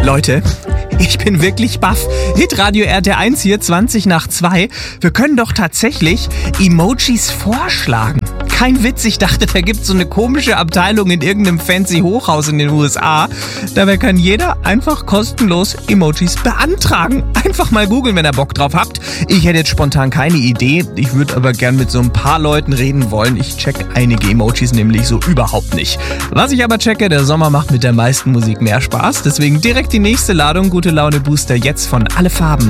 Leute, ich bin wirklich baff. Hitradio RT1 hier, 2:20. Wir können doch tatsächlich Emojis vorschlagen. Kein Witz, ich dachte, da gibt's so eine komische Abteilung in irgendeinem fancy Hochhaus in den USA. Dabei kann jeder einfach kostenlos Emojis beantragen. Einfach mal googeln, wenn ihr Bock drauf habt. Ich hätte jetzt spontan keine Idee. Ich würde aber gern mit so ein paar Leuten reden wollen. Ich check einige Emojis nämlich so überhaupt nicht. Was ich aber checke, der Sommer macht mit der meisten Musik mehr Spaß. Deswegen direkt die nächste Ladung Gute Laune Booster jetzt von Alle Farben.